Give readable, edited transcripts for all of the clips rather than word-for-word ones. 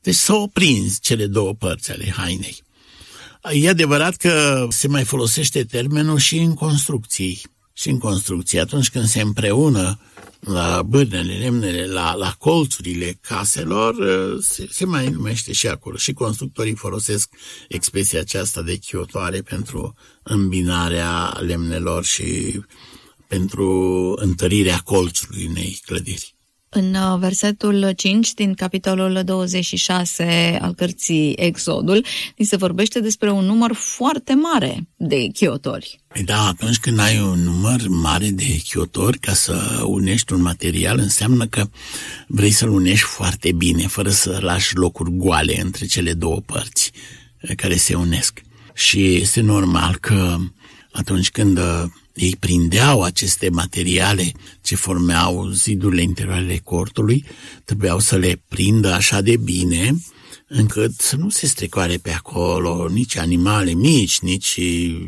Deci să oprinzi cele două părți ale hainei. E adevărat că se mai folosește termenul și în construcții. Și în construcții, atunci când se împreună la bârnele, lemnele, la colțurile caselor, se mai numește și acolo. Și constructorii folosesc expresia aceasta de chiotoare pentru îmbinarea lemnelor și pentru întărirea colțului unei clădiri. În versetul 5 din capitolul 26 al cărții Exodul, ni se vorbește despre un număr foarte mare de chiotori. Da, atunci când ai un număr mare de chiotori, ca să unești un material, înseamnă că vrei să-l unești foarte bine, fără să lași locuri goale între cele două părți care se unesc. Și este normal că atunci când ei prindeau aceste materiale ce formeau zidurile interioare ale cortului, trebuiau să le prindă așa de bine încât să nu se strecoare pe acolo nici animale mici, nici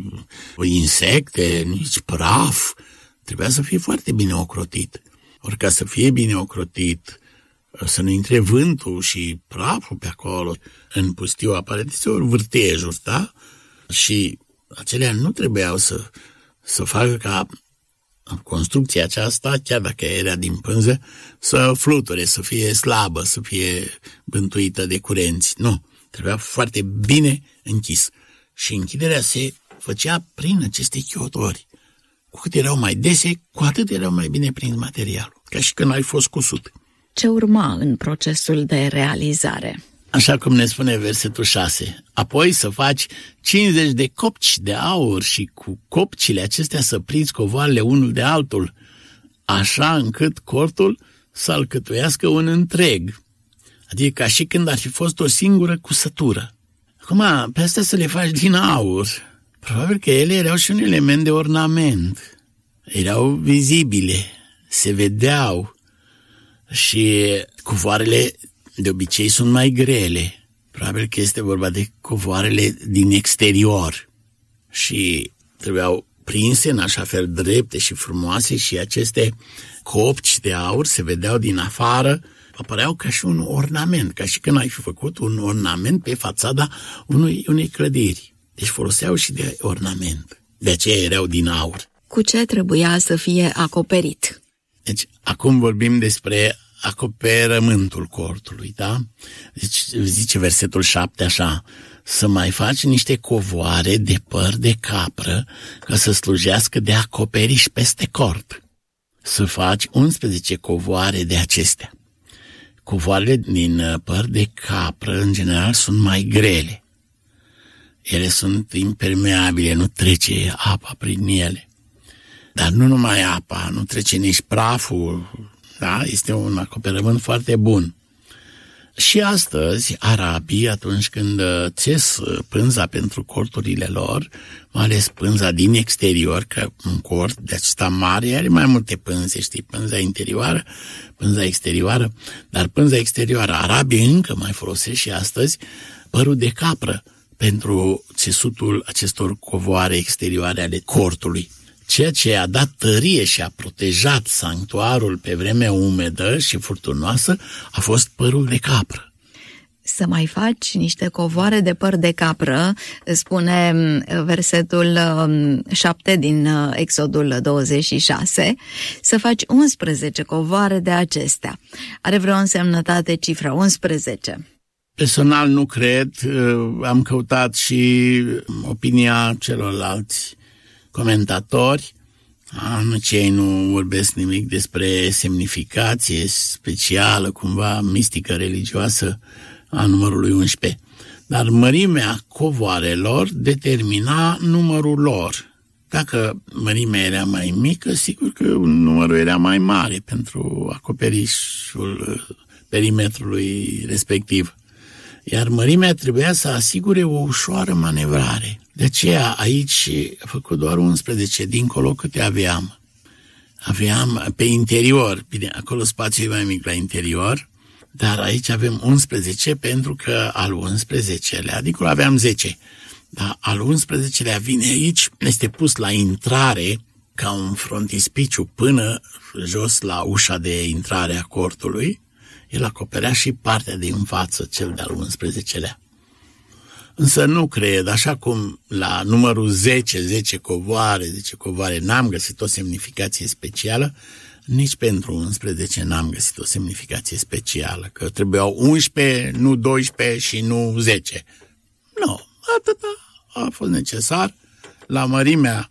insecte, nici praf. Trebuia să fie foarte bine ocrotit. Ori ca să fie bine ocrotit, să nu intre vântul și praful pe acolo, în pustiu apare deseori vârtejuri, da? Și acelea nu trebuiau să facă ca construcția aceasta, chiar dacă era din pânză, să fluture, să fie slabă, să fie bântuită de curenți. Nu, trebuia foarte bine închis. Și închiderea se făcea prin aceste chiotori. Cu cât erau mai dese, cu atât erau mai bine prins materialul, ca și când ai fost cusut. Ce urma în procesul de realizare? Așa cum ne spune versetul 6. Apoi să faci 50 de copci de aur și cu copcile acestea să prinzi covoarele unul de altul, așa încât cortul să alcătuiască un întreg. Adică ca și când ar fi fost o singură cusătură. Acum, pe astea să le faci din aur. Probabil că ele erau și un element de ornament. Erau vizibile, se vedeau și covoarele de obicei sunt mai grele. Probabil că este vorba de covoarele din exterior și trebuiau prinse în așa fel drepte și frumoase și aceste copci de aur se vedeau din afară, apăreau ca și un ornament, ca și când ai fi făcut un ornament pe fațada unei clădiri. Deci foloseau și de ornament. De aceea erau din aur. Cu ce trebuia să fie acoperit? Deci acum vorbim despre acoperământul cortului, da? Deci zice versetul 7 așa: să mai faci niște covoare de păr de capră ca să slujească de acoperiș peste cort. Să faci 11 covoare de acestea. Covoarele din păr de capră, în general, sunt mai grele. Ele sunt impermeabile, nu trece apa prin ele. Dar nu numai apa, nu trece nici praful. Da? Este un acoperământ foarte bun. Și astăzi, arabii, atunci când țes pânza pentru corturile lor, mai ales pânza din exterior, că un cort de acesta mare are mai multe pânze, știi, pânza interioară, pânza exterioară, dar pânza exterioară, arabii încă mai folosesc și astăzi părul de capră pentru țesutul acestor covoare exterioare ale cortului. Ceea ce a dat tărie și a protejat sanctuarul pe vremea umedă și furtunoasă a fost părul de capră. Să mai faci niște covoare de păr de capră, spune versetul 7 din Exodul 26, să faci 11 covoare de acestea. Are vreo însemnătate cifra 11? Personal nu cred, am căutat și opinia celorlalți comentatori, cei nu vorbesc nimic despre semnificație specială, cumva mistică, religioasă a numărului 11. Dar mărimea covoarelor determina numărul lor. Dacă mărimea era mai mică, sigur că numărul era mai mare pentru acoperișul perimetrului respectiv. Iar mărimea trebuia să asigure o ușoară manevrare. De aceea aici a făcut doar 11, dincolo câte aveam. Aveam pe interior, bine, acolo spațiul e mai mic la interior, dar aici avem 11 pentru că al 11-lea, dincolo aveam 10, dar al 11-lea vine aici, este pus la intrare ca un frontispiciu până jos la ușa de intrare a cortului, el acoperea și partea din față, cel de-al 11-lea. Însă nu cred, așa cum la numărul 10 covoare, n-am găsit o semnificație specială, nici pentru 11 n-am găsit o semnificație specială, că trebuiau 11, nu 12 și nu 10. Nu, atâta a fost necesar, la mărimea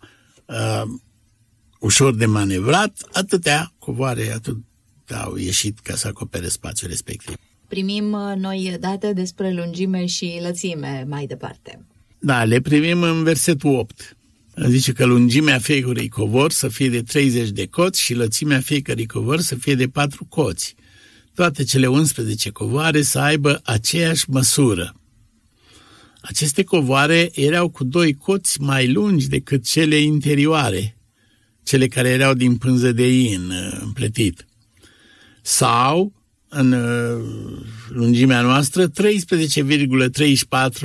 ușor de manevrat, atâtea covoare, au ieșit ca să acopere spațiul respectiv. Primim noi date despre lungime și lățime mai departe. Da, le primim în versetul 8. Zice că lungimea fiecărui covor să fie de 30 de coți și lățimea fiecărui covor să fie de 4 coți. Toate cele 11 covoare să aibă aceeași măsură. Aceste covoare erau cu 2 coți mai lungi decât cele interioare, cele care erau din pânză de in împletit. Sau, în lungimea noastră, 13,34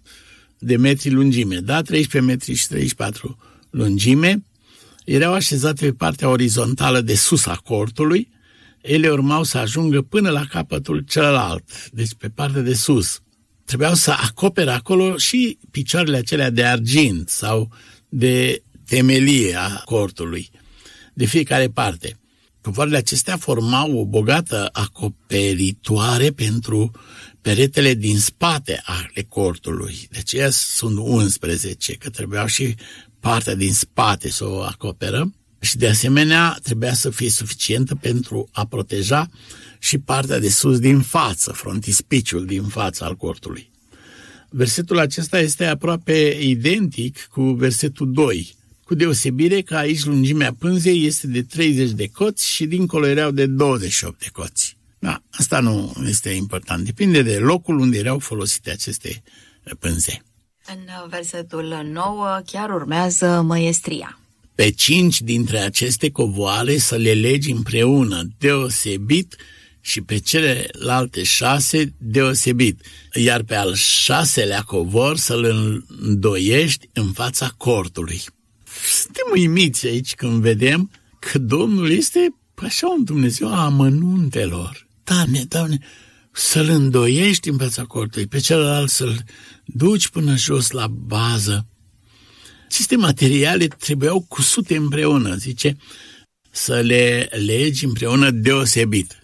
de metri lungime, da? 13 metri și 34 lungime, erau așezate pe partea orizontală de sus a cortului, ele urmau să ajungă până la capătul celălalt, deci pe partea de sus. Trebuiau să acopere acolo și picioarele acelea de argint sau de temelie a cortului, de fiecare parte. Covoarele acestea formau o bogată acoperitoare pentru peretele din spate ale cortului. De aceea sunt 11, că trebuiau și partea din spate să o acoperă și de asemenea trebuia să fie suficientă pentru a proteja și partea de sus din față, frontispiciul din față al cortului. Versetul acesta este aproape identic cu versetul 2, cu deosebire că aici lungimea pânzei este de 30 de coți și dincolo erau de 28 de coți. Da, asta nu este important. Depinde de locul unde erau folosite aceste pânze. În versetul 9 chiar urmează măiestria. Pe 5 dintre aceste covoare să le legi împreună deosebit și pe celelalte 6 deosebit, iar pe al 6-lea covor să-l îndoiești în fața cortului. Suntem uimiți aici când vedem că Domnul este așa un Dumnezeu a amănuntelor. Doamne, să-l îndoiești în fața cortului, pe celălalt să-l duci până jos la bază. Aceste materiale trebuiau cusute împreună, zice, să le legi împreună deosebit.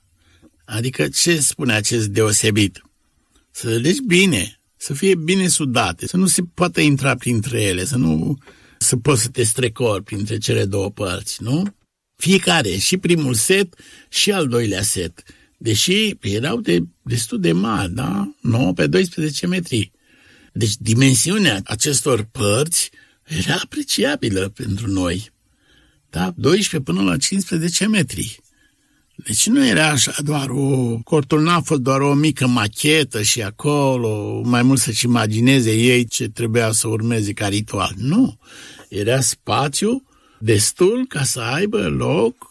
Adică ce spune acest deosebit? Să le legi bine, să fie bine sudate, să nu se poată intra printre ele, să poți să te strecori printre cele două părți, nu? Fiecare, și primul set și al doilea set, deși erau destul de mari, da? 9 pe 12 metri. Deci dimensiunea acestor părți era apreciabilă pentru noi. Da? 12 până la 15 metri. Deci nu era așa doar cortul n-a fost doar o mică machetă și acolo mai mult să-și imagineze ei ce trebuia să urmeze ca ritual. Nu, era spațiu destul ca să aibă loc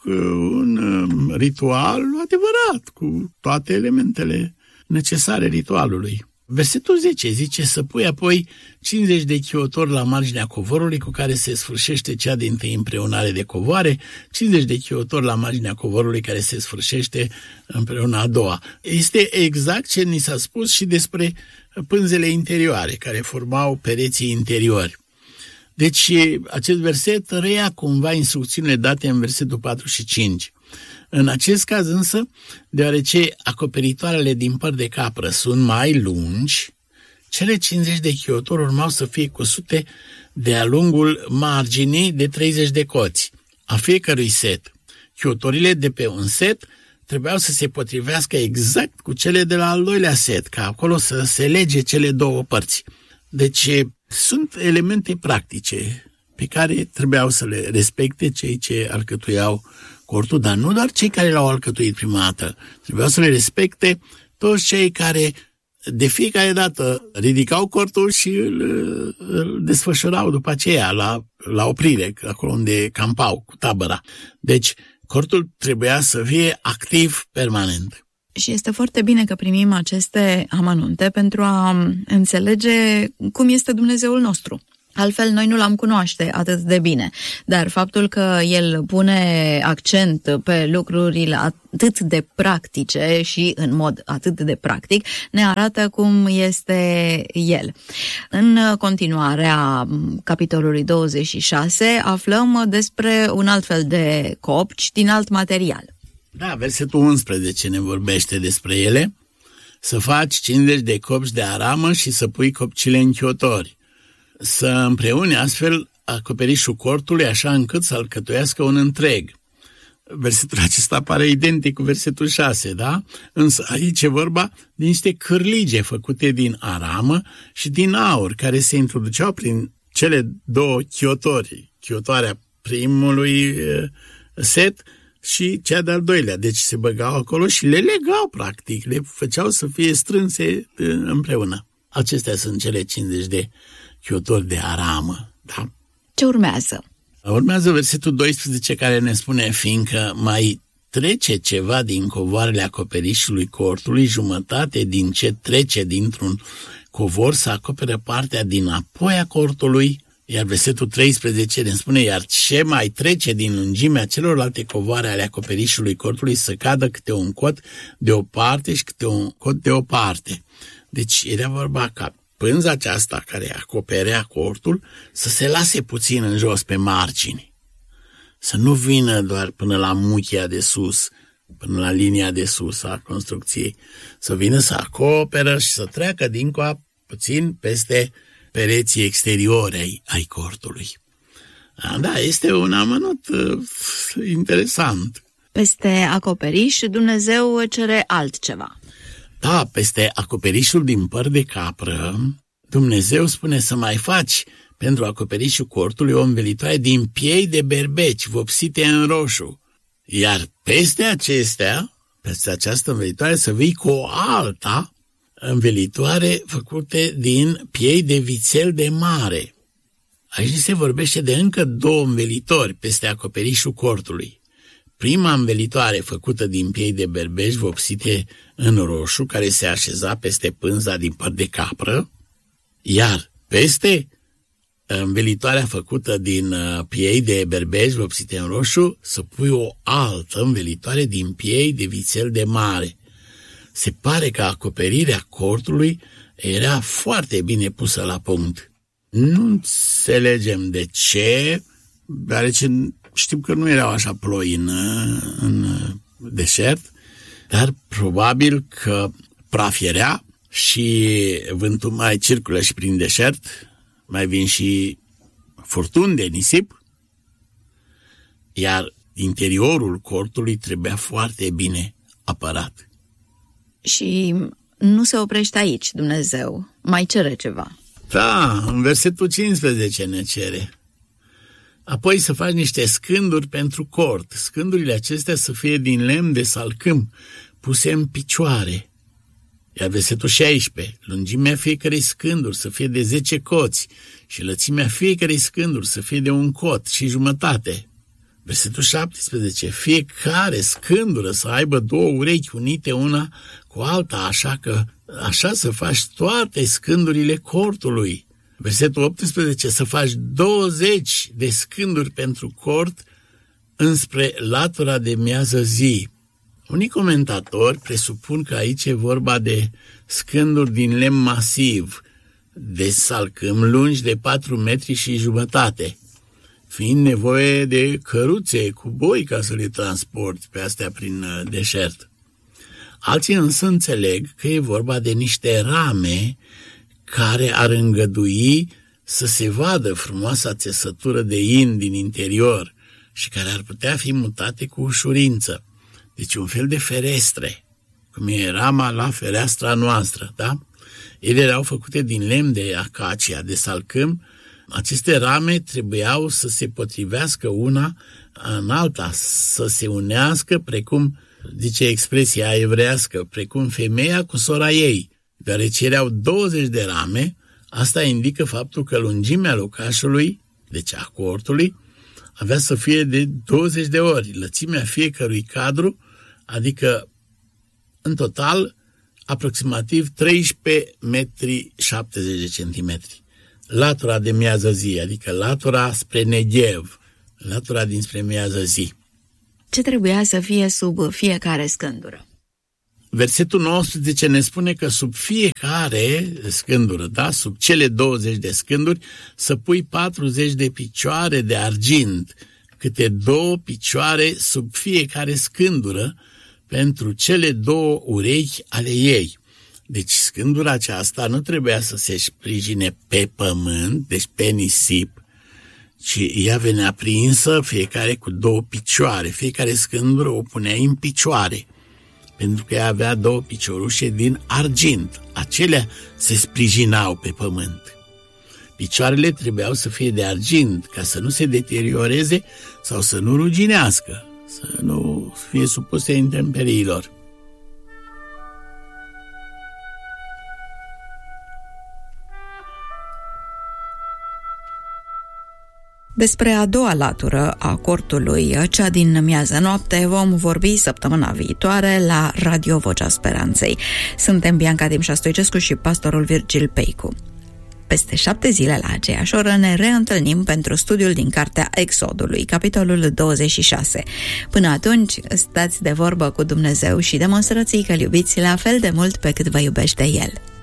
un ritual adevărat, cu toate elementele necesare ritualului. Versetul 10 zice să pui apoi 50 de chiotori la marginea covorului cu care se sfârșește cea dintâi împreunare de covoare, 50 de chiotori la marginea covorului care se sfârșește împreună a doua. Este exact ce ni s-a spus și despre pânzele interioare care formau pereții interiori. Deci acest verset reia cumva instrucțiunile date în versetul 4 și 5. În acest caz însă, deoarece acoperitoarele din păr de capră sunt mai lungi, cele 50 de chiotori urmau să fie cusute de-a lungul marginii de 30 de coți a fiecărui set. Chiotorile de pe un set trebuiau să se potrivească exact cu cele de la al doilea set, ca acolo să se lege cele două părți. Deci sunt elemente practice pe care trebuiau să le respecte cei ce alcătuiau cortul, dar nu doar cei care l-au alcătuit prima dată. Trebuiau să le respecte toți cei care de fiecare dată ridicau cortul și îl desfășurau după aceea la oprire, acolo unde campau cu tabăra. Deci cortul trebuia să fie activ permanent. Și este foarte bine că primim aceste amănunte pentru a înțelege cum este Dumnezeul nostru. Altfel, noi nu l-am cunoaște atât de bine. Dar faptul că el pune accent pe lucrurile atât de practice și în mod atât de practic, ne arată cum este el. În continuarea capitolului 26 aflăm despre un alt fel de copci din alt material. Da, versetul 11 ne vorbește despre ele. Să faci 50 de copci de aramă și să pui copcile în chiotori. Să împreune astfel acoperișul cortului așa încât să alcătuiască un întreg. Versetul acesta pare identic cu versetul 6, da? Însă aici e vorba de niște cârlige făcute din aramă și din aur, care se introduceau prin cele două chiotori. Chiotoarea primului set și cea de-al doilea. Deci se băgau acolo și le legau, practic, le făceau să fie strânse împreună. Acestea sunt cele 50 de chiotori de aramă, da? Ce urmează? Urmează versetul 12 care ne spune: fiindcă mai trece ceva din covoarele acoperișului cortului, jumătate din ce trece dintr-un covor să acopere partea din apoi a cortului, iar versetul 13 ne spune: iar ce mai trece din lungimea celorlalte covoare ale acoperișului cortului să cadă câte un cot de o parte și câte un cot de o parte. Deci era vorba ca pânza aceasta care acoperea cortul să se lase puțin în jos pe margini, să nu vină doar până la muchia de sus, până la linia de sus a construcției, să vină să acoperă și să treacă dincolo puțin peste pereții exteriori ai cortului. Da, este un amănunt interesant. Peste acoperiș Dumnezeu cere altceva. Da, peste acoperișul din păr de capră, Dumnezeu spune să mai faci pentru acoperișul cortului o învelitoare din piei de berbeci vopsite în roșu. Iar peste această învelitoare să vii cu o alta învelitoare făcute din piei de vițel de mare. Aici se vorbește de încă două învelitori peste acoperișul cortului. Prima învelitoare făcută din piei de berbeci vopsite în roșu, care se așeza peste pânza din păr de capră, iar peste învelitoarea făcută din piei de berbeci vopsite în roșu să pui o altă învelitoare din piei de vițel de mare. Se pare că acoperirea cortului era foarte bine pusă la punct. Nu înțelegem de ce, deoarece știm că nu erau așa ploi în deșert, dar probabil că praf era și vântul mai circulă și prin deșert, mai vin și furtuni de nisip, iar interiorul cortului trebuia foarte bine apărat. Și nu se oprește aici Dumnezeu, mai cere ceva. Da, în versetul 15 ne cere. Apoi să faci niște scânduri pentru cort. Scândurile acestea să fie din lemn de salcâm, puse în picioare. Iar versetul 16, lungimea fiecărei scânduri să fie de 10 coți și lățimea fiecărei scânduri să fie de un cot și jumătate. Versetul 17, fiecare scândură să aibă 2 urechi unite una cu alta, așa să faci toate scândurile cortului. Versetul 18, să faci 20 de scânduri pentru cort înspre latura de miază zi. Unii comentatori presupun că aici e vorba de scânduri din lemn masiv, de salcâm lungi de 4 metri și jumătate, fiind nevoie de căruțe cu boi ca să le transporti pe astea prin deșert. Alții însă înțeleg că e vorba de niște rame care ar îngădui să se vadă frumoasa țesătură de in din interior și care ar putea fi mutate cu ușurință. Deci un fel de ferestre, cum e rama la fereastra noastră, da? Ele erau făcute din lemn de acacia, de salcâm. Aceste rame trebuiau să se potrivească una în alta, să se unească precum, zice expresia evrească, precum femeia cu sora ei. Deoarece erau 20 de rame, asta indică faptul că lungimea locașului, deci a cortului, avea să fie de 20 de ori. Lățimea fiecărui cadru, adică în total aproximativ 13 metri 70 de centimetri. latura de miază zi, adică latura spre Negev, latura dinspre miază zi. Ce trebuia să fie sub fiecare scândură? Versetul 19 ne spune că sub fiecare scândură, da, sub cele 20 de scânduri, să pui 40 de picioare de argint, câte 2 picioare sub fiecare scândură, pentru cele 2 urechi ale ei. Deci scândura aceasta nu trebuia să se sprijine pe pământ, deci pe nisip, ci ea venea prinsă fiecare cu 2 picioare. Fiecare scândură o puneai în picioare, pentru că ea avea 2 piciorușe din argint. Acelea se sprijinau pe pământ. Picioarele trebuiau să fie de argint, ca să nu se deterioreze sau să nu ruginească, să nu fie supuse intemperiilor. Despre a doua latură a cortului, cea din miază noapte, vom vorbi săptămâna viitoare la Radio Vocea Speranței. Suntem Bianca Dimșa Stoicescu și pastorul Virgil Peicu. Peste 7 zile la aceeași oră ne reîntâlnim pentru studiul din Cartea Exodului, capitolul 26. Până atunci, stați de vorbă cu Dumnezeu și demonstrați că îl iubiți la fel de mult pe cât vă iubește El.